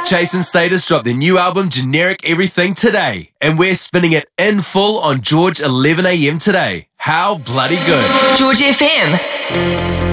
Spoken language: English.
Jason Status dropped their new album Generic Everything today, and we're spinning it in full on George 11 a.m. today. How bloody good. George FM.